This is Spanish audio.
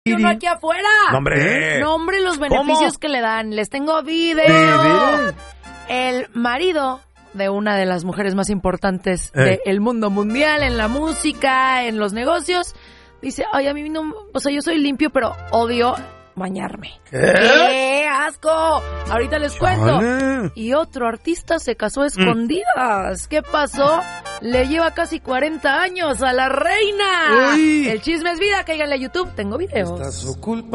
uno aquí afuera. No, hombre. No, hombre, los beneficios que le dan. Les tengo video. El marido de una de las mujeres más importantes del mundo mundial, en la música, en los negocios, dice, ay, a mí no, o sea, yo soy limpio, pero odio bañarme. ¡Qué asco! Ahorita les cuento. Y otro artista se casó a escondidas. ¿Qué pasó? Le lleva casi 40 años a la reina. El chisme es vida, cáiganle a YouTube, tengo videos.